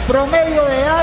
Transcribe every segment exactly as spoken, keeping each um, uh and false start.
promedio de edad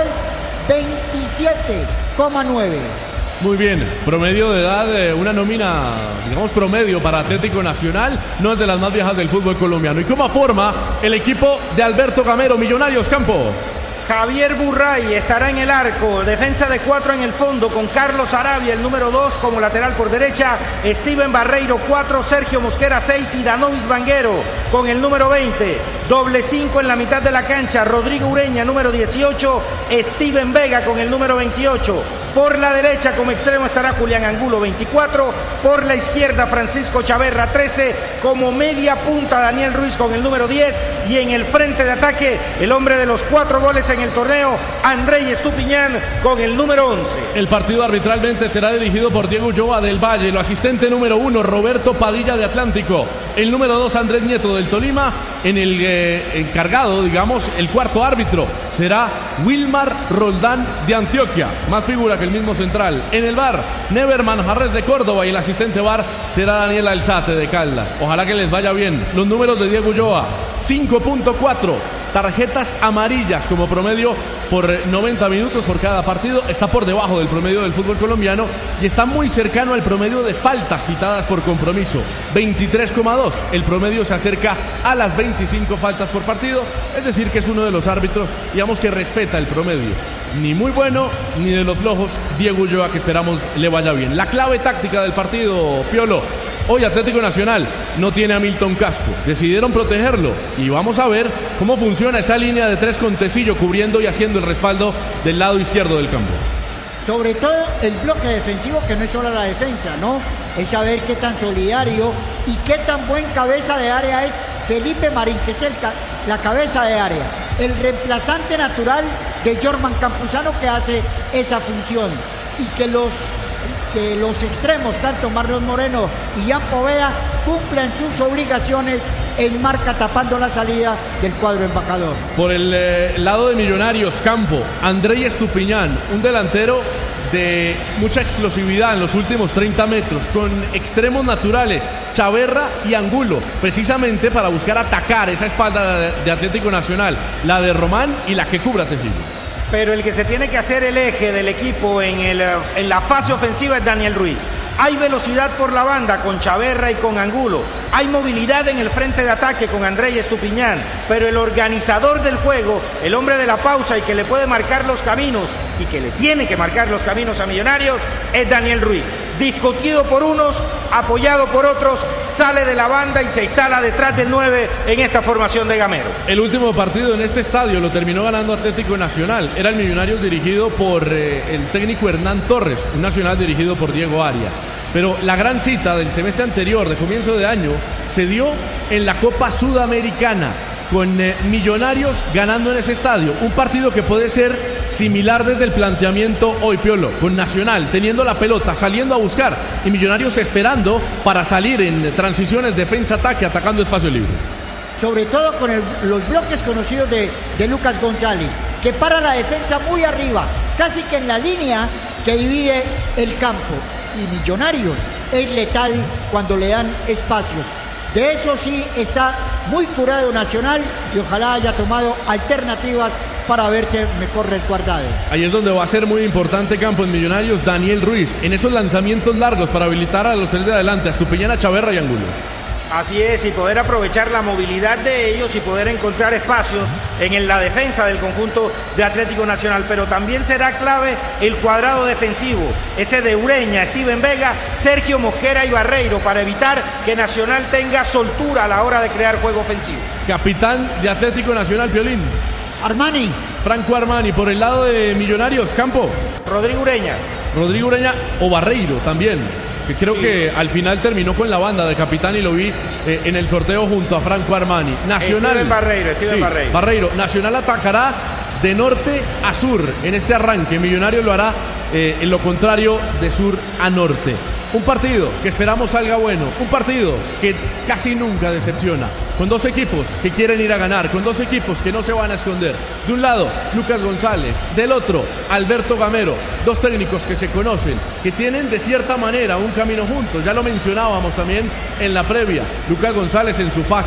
veintisiete coma nueve. Muy bien, promedio de edad, eh, una nómina, digamos, promedio para Atlético Nacional, no es de las más viejas del fútbol colombiano. ¿Y cómo forma el equipo de Alberto Gamero, Millonarios, campo? Javier Burray estará en el arco, defensa de cuatro en el fondo con Carlos Arabia, el número dos como lateral por derecha, Steven Barreiro cuatro, Sergio Mosquera seis y Danovis Vanguero con el número veinte, doble cinco en la mitad de la cancha, Rodrigo Ureña número dieciocho, Steven Vega con el número veintiocho, por la derecha como extremo estará Julián Angulo veinticuatro, por la izquierda Francisco Chaverra trece, como media punta Daniel Ruiz con el número diez y en el frente de ataque el hombre de los cuatro goles en el torneo, Andrei Estupiñán con el número once. El partido arbitralmente será dirigido por Diego Ulloa del Valle, el asistente número uno Roberto Padilla de Atlántico, el número dos Andrés Nieto del Tolima, en el eh, encargado, digamos, el cuarto árbitro será Wilmar Roldán de Antioquia, más figura que el mismo central. En el V A R, Never Manjarres de Córdoba y el asistente V A R será Daniel Alzate de Caldas. Ojalá que les vaya bien. Los números de Diego Ulloa, cinco punto cuatro. Tarjetas amarillas como promedio por noventa minutos por cada partido. Está por debajo del promedio del fútbol colombiano y está muy cercano al promedio de faltas pitadas por compromiso, veintitrés coma dos. El promedio se acerca a las veinticinco faltas por partido, es decir que es uno de los árbitros, digamos, que respeta el promedio. Ni muy bueno ni de los flojos Diego Ulloa, que esperamos le vaya bien. La clave táctica del partido, Piolo. Hoy Atlético Nacional no tiene a Milton Casco, decidieron protegerlo y vamos a ver cómo funciona esa línea de tres con Tecillo cubriendo y haciendo el respaldo del lado izquierdo del campo. Sobre todo el bloque defensivo, que no es solo la defensa, ¿no? Es saber qué tan solidario y qué tan buen cabeza de área es Felipe Marín, que es el ca- la cabeza de área, el reemplazante natural de Jorman Campuzano, que hace esa función, y que los que los extremos, tanto Marlon Moreno y Jan Poveda, cumplan sus obligaciones en marca tapando la salida del cuadro embajador. Por el eh, lado de Millonarios, campo, Andrei Estupiñán, un delantero de mucha explosividad en los últimos treinta metros, con extremos naturales, Chaverra y Angulo, precisamente para buscar atacar esa espalda de, de Atlético Nacional, la de Román y la que cubra Tecillo. Pero el que se tiene que hacer el eje del equipo en, el, en la fase ofensiva es Daniel Ruiz. Hay velocidad por la banda con Chaverra y con Angulo. Hay movilidad en el frente de ataque con Andrei Estupiñán. Pero el organizador del juego, el hombre de la pausa y que le puede marcar los caminos y que le tiene que marcar los caminos a Millonarios, es Daniel Ruiz. Discutido por unos, apoyado por otros, sale de la banda y se instala detrás del nueve en esta formación de Gamero. El último partido en este estadio lo terminó ganando Atlético Nacional. Era el Millonarios dirigido por eh, el técnico Hernán Torres, un Nacional dirigido por Diego Arias. Pero la gran cita del semestre anterior, de comienzo de año, se dio en la Copa Sudamericana, con eh, Millonarios ganando en ese estadio. Un partido que puede ser similar desde el planteamiento hoy, Piolo, con Nacional teniendo la pelota, saliendo a buscar, y Millonarios esperando para salir en transiciones, defensa-ataque, atacando espacio libre. Sobre todo con el, los bloques conocidos de, de Lucas González, que para la defensa muy arriba, casi que en la línea que divide el campo. Y Millonarios es letal cuando le dan espacios. De eso sí está muy curado Nacional y ojalá haya tomado alternativas para verse mejor resguardado. Ahí es donde va a ser muy importante, campo, en Millonarios, Daniel Ruiz, en esos lanzamientos largos para habilitar a los tres de adelante, a Estupiñán, Chaverra y Angulo. Así es, y poder aprovechar la movilidad de ellos y poder encontrar espacios en la defensa del conjunto de Atlético Nacional. Pero también será clave el cuadrado defensivo, ese de Ureña, Steven Vega, Sergio Mosquera y Barreiro, para evitar que Nacional tenga soltura a la hora de crear juego ofensivo. Capitán de Atlético Nacional, Piolín. Armani. Franco Armani. Por el lado de Millonarios, campo. Rodrigo Ureña. Rodrigo Ureña o Barreiro también, que creo sí. que al final terminó con la banda de capitán y lo vi eh, en el sorteo junto a Franco Armani. Nacional. Steven Barreiro, Steven sí, Barreiro. Barreiro. Nacional atacará de norte a sur en este arranque. Millonarios lo hará eh, en lo contrario, de sur a norte. Un partido que esperamos salga bueno, un partido que casi nunca decepciona, con dos equipos que quieren ir a ganar, con dos equipos que no se van a esconder. De un lado, Lucas González, del otro, Alberto Gamero, dos técnicos que se conocen, que tienen de cierta manera un camino juntos, ya lo mencionábamos también en la previa. Lucas González en su fase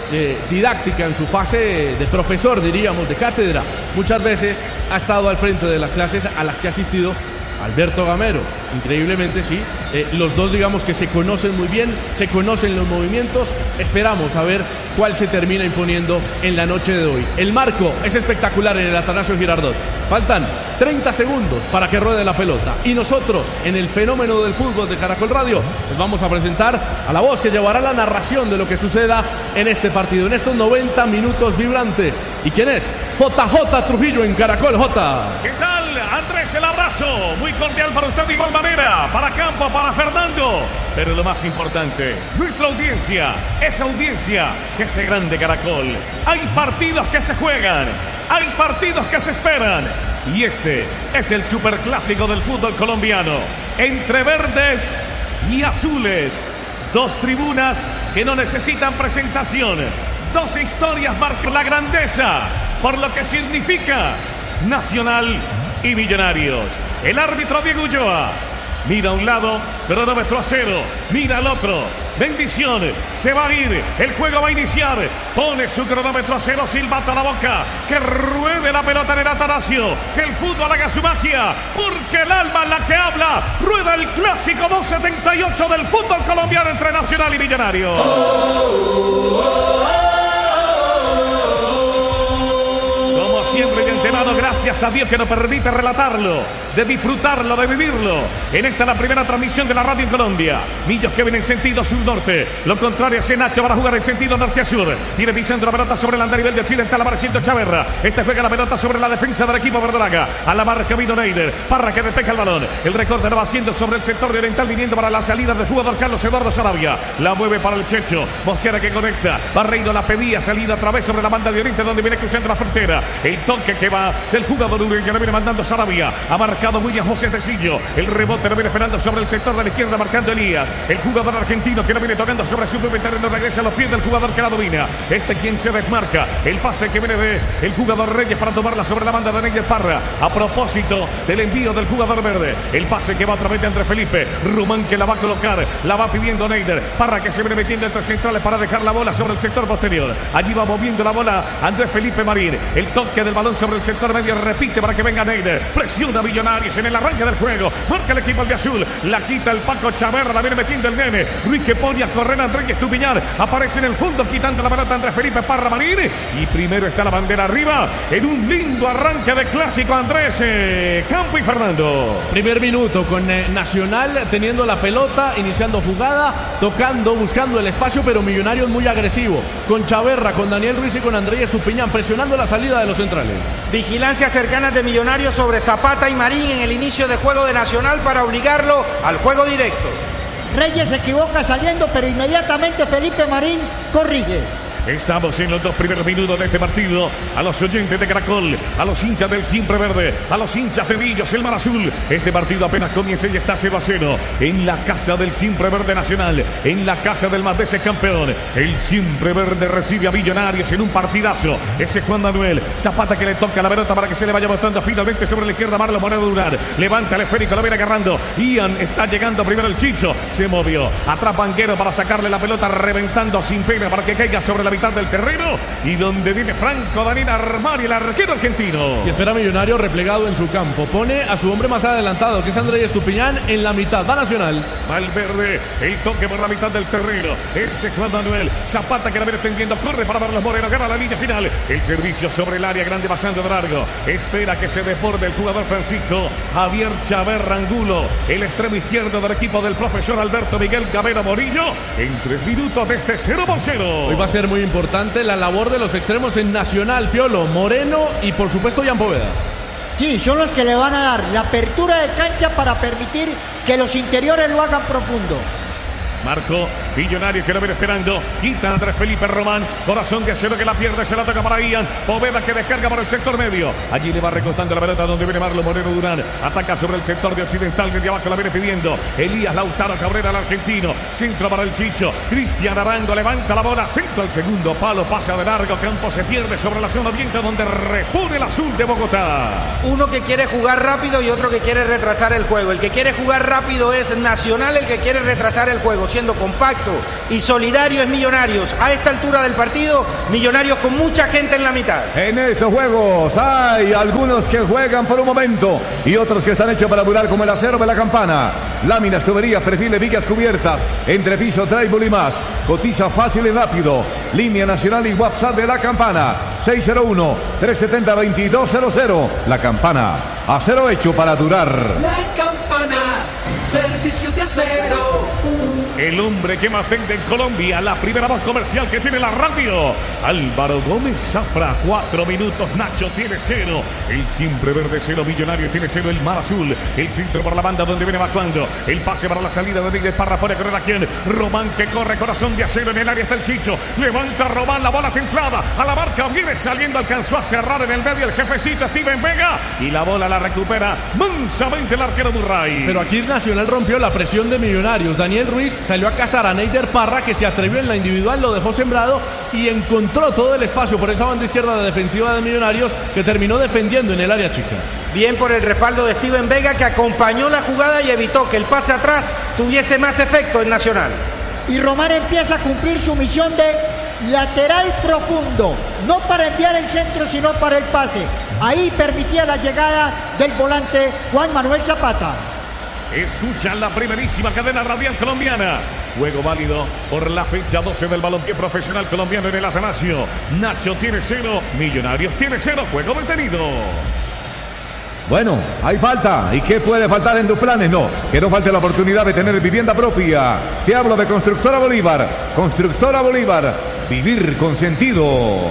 eh, didáctica, en su fase de profesor, diríamos, de cátedra. Muchas veces ha estado al frente de las clases a las que ha asistido Alberto Gamero. Increíblemente, sí. Eh, los dos, digamos que se conocen muy bien, se conocen los movimientos. Esperamos a ver cuál se termina imponiendo en la noche de hoy. El marco es espectacular en el Atanasio Girardot. Faltan treinta segundos para que ruede la pelota. Y nosotros, en el fenómeno del fútbol de Caracol Radio, les vamos a presentar a la voz que llevará la narración de lo que suceda en este partido, en estos noventa minutos vibrantes. ¿Y quién es? J J Trujillo en Caracol. J. ¿Qué tal, Andrés? El abrazo muy cordial para usted de igual manera, para Campo, para Fernando. Pero lo más importante, nuestra audiencia, esa audiencia que es grande Caracol. Hay partidos que se juegan, hay partidos que se esperan. Y este es el superclásico del fútbol colombiano. Entre verdes y azules. Dos tribunas que no necesitan presentación. Dos historias marcan la grandeza por lo que significa Nacional y Millonarios. El árbitro Diego Ulloa mira a un lado, cronómetro a cero, mira al otro. Bendición, se va a ir, el juego va a iniciar. Pone su cronómetro a cero, silbato a la boca. Que ruede la pelota en el Atanasio. Que el fútbol haga su magia. Porque el alma es la que habla. Rueda el clásico doscientos setenta y ocho del fútbol colombiano entre Nacional y Millonarios. Oh, oh, oh, oh. Siempre de antemano, gracias a Dios que nos permite relatarlo, de disfrutarlo, de vivirlo. En esta la primera transmisión de la radio en Colombia. Millos que viene en sentido sur-norte. Lo contrario es Nacho para jugar en sentido norte-sur. Viene pisando la pelota sobre el andarivel de occidental, apareciendo Chaverra. Esta juega la pelota sobre la defensa del equipo verdolaga. A la marca vino Neider. Parra que despeja el balón. El recorte lo va haciendo sobre el sector de oriental, viniendo para la salida del jugador Carlos Eduardo Sarabia. La mueve para el Checho. Mosquera que conecta. Barreiro la pedía, salida otra vez sobre la banda de oriente, donde viene cruzando la frontera. El toque que va del jugador uruguayo, lo viene mandando Sarabia. Ha marcado William José Tecillo. El rebote lo viene esperando sobre el sector de la izquierda, marcando Elías. El jugador argentino que lo viene tocando sobre su propio terreno, regresa a los pies del jugador que la domina. Este quien se desmarca. El pase que viene de el jugador Reyes para tomarla sobre la banda de Neider Parra. A propósito del envío del jugador verde. El pase que va a través de Andrés Felipe. Rumán que la va a colocar. La va pidiendo Neider. Parra que se viene metiendo entre centrales para dejar la bola sobre el sector posterior. Allí va moviendo la bola Andrés Felipe Marín. El toque del balón sobre el sector medio, repite para que venga Neider. Presiona a Millonarios en el arranque del juego. Marca el equipo de azul. La quita el Paco Chaverra. La viene metiendo el nene. Ruiz que pone a correr a Andrés Estupiñán. Aparece en el fondo quitando la pelota Andrés Felipe Parra Marín. Y primero está la bandera arriba. En un lindo arranque de clásico, Andrés, eh, Campo y Fernando. Primer minuto con eh, Nacional teniendo la pelota, iniciando jugada, tocando, buscando el espacio, pero Millonarios muy agresivo. Con Chaverra, con Daniel Ruiz y con Andrés Estupiñán presionando la salida de los centrales. Vigilancia cercana de Millonarios sobre Zapata y Marín en el inicio de juego de Nacional para obligarlo al juego directo. Reyes se equivoca saliendo, pero inmediatamente Felipe Marín corrige. Estamos en los dos primeros minutos de este partido. A los oyentes de Caracol, a los hinchas del Siempre Verde, a los hinchas de Millos, el Mar Azul. Este partido apenas comienza y está cero a cero. En la casa del Siempre Verde Nacional, en la casa del más veces campeón. El Siempre Verde recibe a Millonarios en un partidazo. Ese es Juan Manuel Zapata que le toca la pelota para que se le vaya botando finalmente sobre la izquierda Marlon Moreno Durán. Levanta el esférico, lo viene agarrando. Ian está llegando primero el Chicho. Se movió. Atrás Banguero para sacarle la pelota, reventando sin pena para que caiga sobre la mitad del terreno, y donde viene Franco Daniel Armani, el arquero argentino. Y espera Millonario replegado en su campo. Pone a su hombre más adelantado, que es Andrés Estupiñán, en la mitad. Va Nacional. Valverde, el toque por la mitad del terreno. Este Juan Manuel Zapata que la viene tendiendo, corre para Marlos Moreno, gana la línea final. El servicio sobre el área grande, pasando de largo. Espera que se desborde el jugador Francisco Javier Chaverra Angulo, el extremo izquierdo del equipo del profesor Alberto Miguel Gamero Morillo. En tres minutos desde cero por cero. Hoy va a ser muy importante la labor de los extremos en Nacional, Piolo, Moreno y por supuesto Jan Poveda. Sí, son los que le van a dar la apertura de cancha para permitir que los interiores lo hagan profundo. Marco Millonario que lo viene esperando. Quita Andrés Felipe Román. Corazón de acero que la pierde. Se la toca para Ian. Poveda que descarga por el sector medio. Allí le va recortando la pelota donde viene Marlon Moreno Durán. Ataca sobre el sector de occidental. Desde abajo la viene pidiendo Elías Lautaro Cabrera, el argentino. Centro para el Chicho. Cristian Arango levanta la bola. Centro al segundo palo. Pasa de largo. Campo se pierde sobre la zona oriente donde repone el azul de Bogotá. Uno que quiere jugar rápido y otro que quiere retrasar el juego. El que quiere jugar rápido es Nacional. El que quiere retrasar el juego. siendo compacto y solidario es Millonarios. A esta altura del partido, Millonarios con mucha gente en la mitad. En estos juegos hay algunos que juegan por un momento y otros que están hechos para durar, como el acero de la Campana. Láminas, tuberías, perfiles, vigas cubiertas, entrepiso, trébol y más. Cotiza fácil y rápido. Línea nacional y WhatsApp de la Campana. seis cero uno, tres siete cero, dos dos cero cero. La Campana. Acero hecho para durar. La Campana. Servicio de acero. El hombre que más vende en Colombia, la primera voz comercial que tiene la radio. Álvaro Gómez Zafra, cuatro minutos, Nacho tiene cero. El siempre verde cero, Millonario tiene cero, el mar azul. El centro por la banda donde viene evacuando. El pase para la salida de Miguel Parra, pone a correr a quien. Román que corre, corazón de acero en el área está el Chicho. Levanta Román, la bola templada. A la marca, viene saliendo, alcanzó a cerrar en el medio el jefecito Steven Vega. Y la bola la recupera mansamente el arquero Burray. Pero aquí Nacional rompió la presión de Millonarios. Daniel Ruiz salió a cazar a Neider Parra, que se atrevió en la individual, lo dejó sembrado y encontró todo el espacio por esa banda izquierda de defensiva de Millonarios, que terminó defendiendo en el área chica. Bien por el respaldo de Steven Vega, que acompañó la jugada y evitó que el pase atrás tuviese más efecto en Nacional. Y Román empieza a cumplir su misión de lateral profundo, no para enviar el centro, sino para el pase. Ahí permitía la llegada del volante Juan Manuel Zapata. Escuchan la primerísima cadena radial colombiana. Juego válido por la fecha doce del balompié profesional colombiano en el Atanasio. Nacho tiene cero, Millonarios tiene cero, juego detenido. Bueno, hay falta. ¿Y qué puede faltar en tus planes? No, que no falte la oportunidad de tener vivienda propia. Te hablo de Constructora Bolívar. Constructora Bolívar. Vivir con sentido.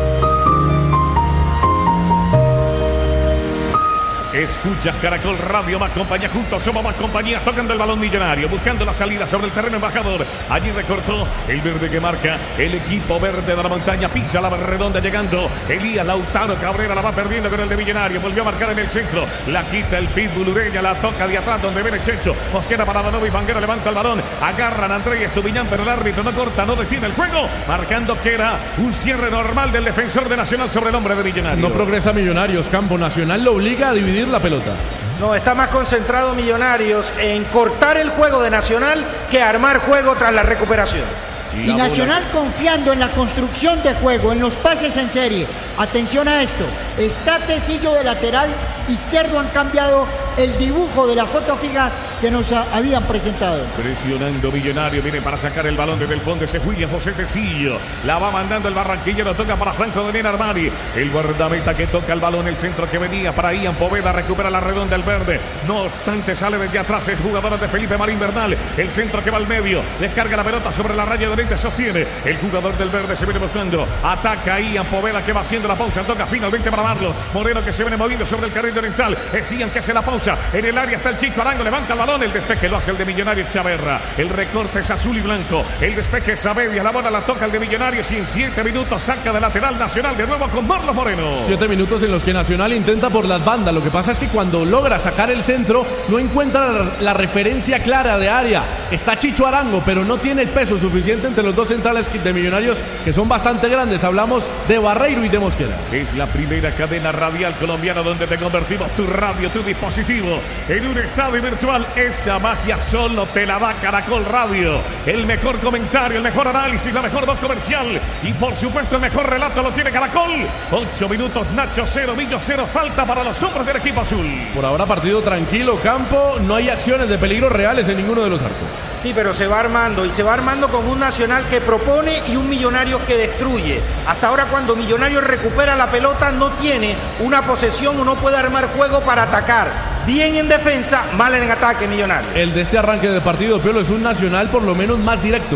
Escucha Caracol Radio, más compañía, juntos somos más compañía, tocando el balón Millonario, buscando la salida sobre el terreno embajador. Allí recortó el verde que marca el equipo verde de la montaña, pisa la redonda llegando Elías Lautaro Cabrera, la va perdiendo con el de Millonario, volvió a marcar en el centro, la quita el Pitbull Ureña, la toca de atrás donde viene Checho, Mosquera para Danovi, Vanguero levanta el balón, agarran a Andrés Estupiñán, pero el árbitro no corta, no detiene el juego, marcando que era un cierre normal del defensor de Nacional sobre el hombre de Millonario. No progresa Millonarios, campo Nacional lo obliga a dividir la pelota. No, está más concentrado Millonarios en cortar el juego de Nacional que armar juego tras la recuperación. Y Nacional confiando en la construcción de juego, en los pases en serie. Atención a esto, está Tecillo de lateral izquierdo, han cambiado el dibujo de la foto fija que nos habían presentado. Presionando Millonario, viene para sacar el balón desde el fondo ese William José Tecillo. La va mandando el barranquillero, toca para Franco Daniel Armani. El guardameta que toca el balón, el centro que venía para Ian Poveda, recupera la redonda el verde. No obstante, sale desde atrás, es jugador de Felipe Marín Bernal. El centro que va al medio, descarga la pelota sobre la raya de oriente, sostiene. El jugador del verde se viene buscando, ataca Ian Poveda que va haciendo la pausa, toca finalmente para Marlos. Moreno que se viene moviendo sobre el carril oriental. Es Ian que hace la pausa. En el área está el Chicho Arango, levanta el balón, el despeje lo hace el de Millonarios Chaverra. El recorte es azul y blanco. El despeje es Saavedra, la bola la toca el de Millonarios y en siete minutos saca de lateral Nacional de nuevo con Marlos Moreno. Siete minutos en los que Nacional intenta por las bandas. Lo que pasa es que cuando logra sacar el centro no encuentra la, la referencia clara de área. Está Chicho Arango, pero no tiene el peso suficiente entre los dos centrales de Millonarios, que son bastante grandes. Hablamos de Barreiro y de Mosquera. Es la primera cadena radial colombiana donde te convertimos tu radio, tu dispositivo en un estadio virtual. Esa magia solo te la da Caracol Radio. El mejor comentario, el mejor análisis, la mejor voz comercial y por supuesto el mejor relato lo tiene Caracol. Ocho minutos, Nacho cero, Millo cero, falta para los hombres del equipo azul. Por ahora partido tranquilo, campo, no hay acciones de peligro reales en ninguno de los arcos. Sí, pero se va armando y se va armando con un Nacional que propone y un Millonario que destruye. Hasta ahora cuando Millonario recupera la pelota no tiene una posesión o no puede armar juego para atacar. Bien en defensa, mal en ataque Millonario. El de este arranque de partido, Piolo, es un Nacional por lo menos más directo.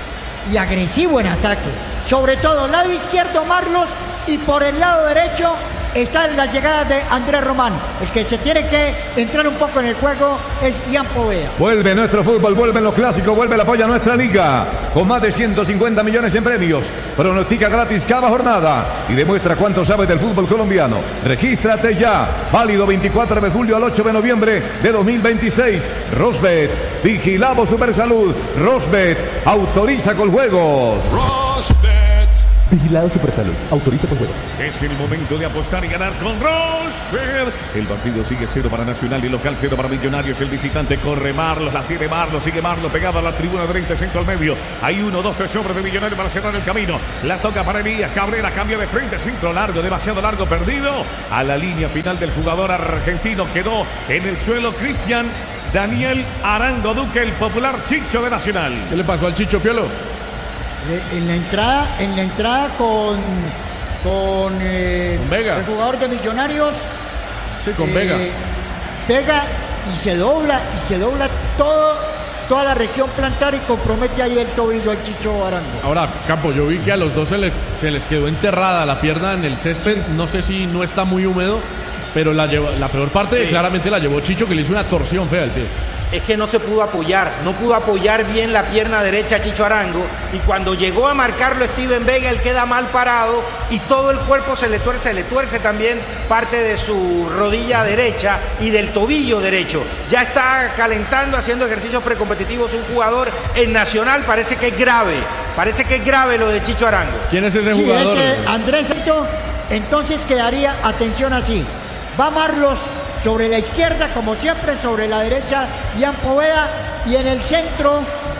Y agresivo en ataque. Sobre todo, lado izquierdo Marlos y por el lado derecho están las llegadas de Andrés Román. El que se tiene que entrar un poco en el juego es Ian Poveda. Vuelve nuestro fútbol, vuelven los clásicos, vuelve el apoyo a nuestra liga. Con más de ciento cincuenta millones en premios. Pronostica gratis cada jornada y demuestra cuánto sabes del fútbol colombiano. Regístrate ya. Válido veinticuatro de julio al ocho de noviembre de dos mil veintiséis. Rosbet, vigilamos Supersalud. Rosbet, autoriza con juegos. Rosbet, Vigilado Supersalud. Autoriza con juegos. Es el momento de apostar y ganar con Rosberg. El partido sigue cero para Nacional y local cero para Millonarios. El visitante corre Marlos, la tiene Marlos, sigue Marlos pegado a la tribuna derecha, centro al medio. Hay uno, dos, tres hombres de Millonarios para cerrar el camino. La toca para Elías Cabrera, cambio de frente, centro largo, demasiado largo, perdido. A la línea final del jugador argentino quedó en el suelo Cristian Daniel Arango Duque, el popular Chicho de Nacional. ¿Qué le pasó al Chicho, Piolo? En la entrada, en la entrada con, con, eh, con Vega. El jugador de Millonarios. Sí, con eh, Vega. Vega y se dobla, y se dobla todo, toda la región plantar y compromete ahí el tobillo al Chicho Arango. Ahora, Campo, yo vi que a los dos se, le, se les quedó enterrada la pierna en el césped. No sé si no está muy húmedo, pero la, lleva, la peor parte sí. claramente la llevó Chicho, que le hizo una torsión fea al pie. Es que no se pudo apoyar, no pudo apoyar bien la pierna derecha a Chicho Arango, y cuando llegó a marcarlo Steven Vega, él queda mal parado y todo el cuerpo se le tuerce, se le tuerce también parte de su rodilla derecha y del tobillo derecho. Ya está calentando, haciendo ejercicios precompetitivos un jugador en Nacional. Parece que es grave, parece que es grave lo de Chicho Arango. ¿Quién es ese sí, jugador? Ese Andrés Santo. Entonces quedaría, atención así, va Marlos sobre la izquierda, como siempre, sobre la derecha Ian Poveda, y en el centro,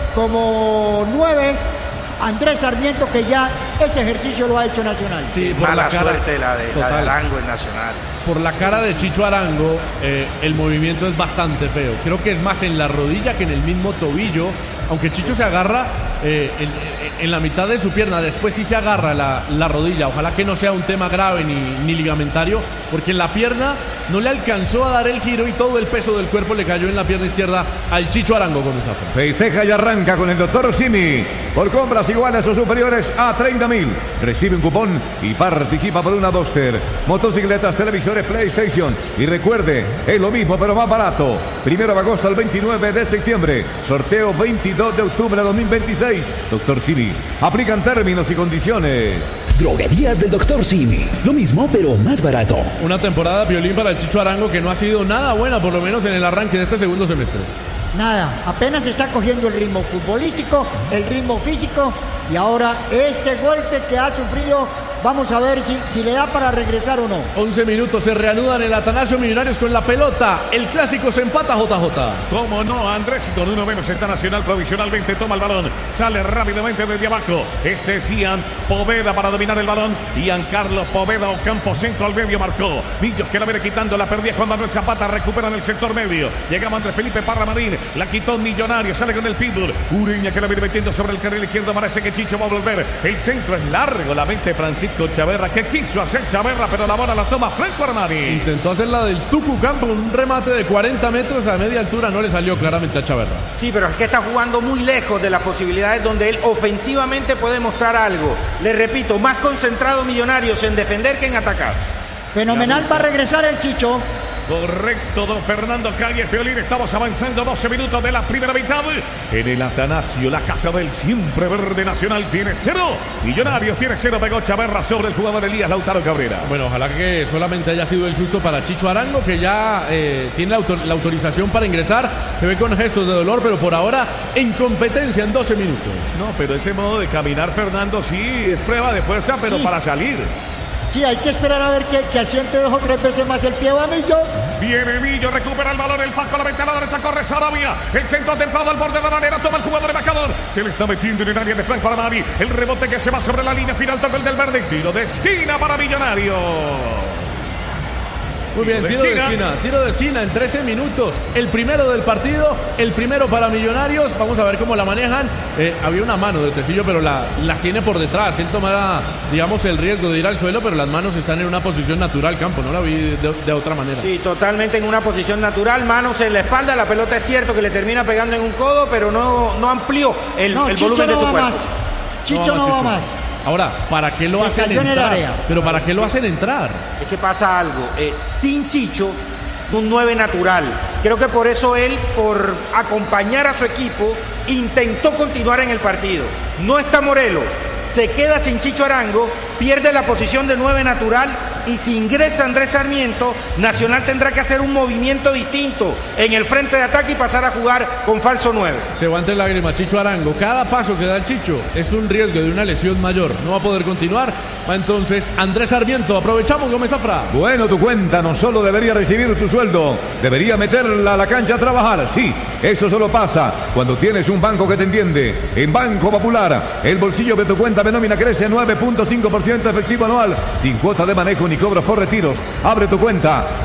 como nueve, Andrés Sarmiento, que ya ese ejercicio lo ha hecho Nacional. Sí, por mala la cara, suerte la de, la de Arango en Nacional. Por la cara de Chicho Arango, eh, el movimiento es bastante feo. Creo que es más en la rodilla que en el mismo tobillo, aunque Chicho se agarra eh, en, en la mitad de su pierna, después sí se agarra la, la rodilla. Ojalá que no sea un tema grave ni, ni ligamentario, porque en la pierna no le alcanzó a dar el giro y todo el peso del cuerpo le cayó en la pierna izquierda al Chicho Arango con esa fe. Festeja y arranca con el doctor Simi. Por compras iguales o superiores a treinta mil. Recibe un cupón y participa por una Duster, motocicletas, televisores, PlayStation. Y recuerde, es lo mismo pero más barato. Primero de agosto al veintinueve de septiembre. Sorteo veintidós de octubre de dos mil veintiséis. doctor Simi. Aplican términos y condiciones. Droguerías del doctor Simi. Lo mismo pero más barato. Una temporada, Piolín, para el Chicho Arango que no ha sido nada buena, por lo menos en el arranque de este segundo semestre. Nada, apenas está cogiendo el ritmo futbolístico, el ritmo físico, y ahora este golpe que ha sufrido, vamos a ver si, si le da para regresar o no. once minutos, se reanudan el Atanasio, Millonarios con la pelota. El clásico se empata, J J. ¿Cómo no, Andrés? Y con uno menos está Nacional, provisionalmente toma el balón. Sale rápidamente desde abajo. Este es Ian Poveda para dominar el balón. Ian Carlos Poveda, Ocampo, centro al medio, marcó. Millos que la viene quitando, la perdía Juan Manuel Zapata, recupera en el sector medio. Llegamos Andrés Felipe Parra Marín, la quitó Millonario, sale con el pitbull. Ureña que la viene metiendo sobre el carril izquierdo, parece que Chicho va a volver. El centro es largo, la mente Francisco Chaverra, que quiso hacer Chaverra, pero la bola la toma Franco Armani. Intentó hacer la del Tucu Campo, un remate de cuarenta metros a media altura, no le salió claramente a Chaverra. Sí, pero es que está jugando muy lejos de las posibilidades donde él ofensivamente puede mostrar algo. Le repito, más concentrado Millonarios en defender que en atacar. Fenomenal, va a regresar el Chicho. Correcto, don Fernando Calle Piolín. Estamos avanzando doce minutos de la primera mitad. En el Atanasio, la casa del siempre verde. Nacional tiene cero. Millonarios tiene cero. Pegó Chaverra sobre el jugador Elías Lautaro Cabrera. Bueno, ojalá que solamente haya sido el susto para Chicho Arango, que ya eh, tiene la, autor la autorización para ingresar. Se ve con gestos de dolor, pero por ahora en competencia en doce minutos. No, pero ese modo de caminar, Fernando, sí es prueba de fuerza, pero sí, para salir. Sí, hay que esperar a ver que, que asiente dos o tres veces más el pie a Millos. Viene Millos, recupera el balón, el Paco, la venta a la derecha, corre Sarabia. El centro templado al borde de la arena, toma el jugador de marcador. Se le está metiendo en el área de Franco Armani. El rebote que se va sobre la línea final, todo el del verde. Tiro de esquina para Millonarios. Muy bien, tiro de esquina, tiro de esquina en trece minutos. El primero del partido, el primero para Millonarios. Vamos a ver cómo la manejan. Eh, había una mano de Tecillo, pero la, las tiene por detrás. Él tomará, digamos, el riesgo de ir al suelo, pero las manos están en una posición natural, Campo. No la vi de, de otra manera. Sí, totalmente en una posición natural. Manos en la espalda. La pelota es cierto que le termina pegando en un codo, pero no, no amplió el, no, el volumen no de su cuerpo. Más. Chicho no, no va más. Ahora, ¿para qué lo Se hacen entrar? Pero ¿para qué lo hacen entrar? Es que pasa algo. Eh, sin Chicho, un nueve natural. Creo que por eso él, por acompañar a su equipo, intentó continuar en el partido. No está Morelos. Se queda sin Chicho Arango, pierde la posición de nueve natural y si ingresa Andrés Sarmiento, Nacional tendrá que hacer un movimiento distinto en el frente de ataque y pasar a jugar con falso nueve. Se va entre lágrimas Chicho Arango. Cada paso que da el Chicho es un riesgo de una lesión mayor. No va a poder continuar. Va entonces Andrés Sarmiento. Aprovechamos, Gómez Zafra. Bueno, tu cuenta no solo debería recibir tu sueldo, debería meterla a la cancha a trabajar. Sí, eso solo pasa cuando tienes un banco que te entiende. En Banco Popular, el bolsillo de tu cuenta de nómina crece nueve punto cinco por ciento efectivo anual, sin cuota de manejo ni cobros por retiros. Abre tu cuenta